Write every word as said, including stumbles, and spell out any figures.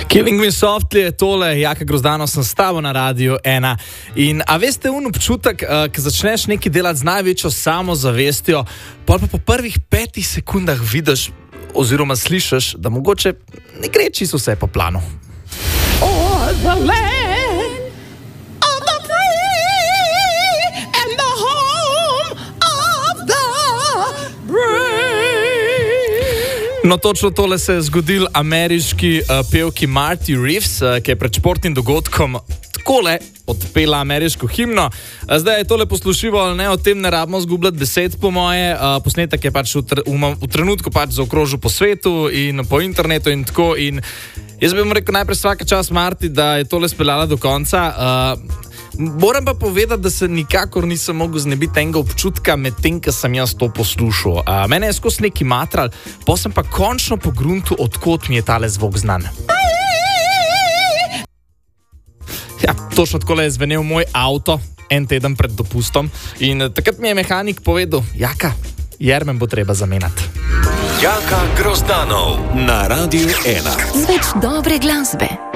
Killing Me Softly je tole, Jaka Grozdano sem s tabo na Radiu ena. In a veste un občutek, uh, ko začneš nekaj delati z največjo samozavestjo, pol pa po prvih petih sekundah vidiš oziroma slišiš, da mogoče ne gre čisto vse po planu. Oh, the land of the free and the home of the brave. No, točno tole se je zgodil ameriški uh, pevki Marty Reeves, uh, ki je pred športnim dogodkom takole odpela ameriško himno. Uh, zdaj je tole poslušivo, ne, o tem ne rabimo zgubljati besed, po moje. Uh, posnetek je pač v, tr v, v trenutku pač zaokrožil po svetu in po internetu in tako. In jaz bi mu rekel najprej vsaka čast Marty, da je tole speljala do konca. Uh, Moram pa povedati, da se nikakor nisem mogel znebiti enega občutka med tem, ko sem jaz to poslušal. Uh, mene je skozi neki matral, pa sem pa končno pogruntil, odkot mi je tale zvok znan. Ja, točno takole je zvenel moj avto en teden pred dopustom in takrat mi je mehanik povedal, Jaka, jermen bo treba zamenjati. Jaka Grozdanov na Radiu ena. Z več dobre glasbe.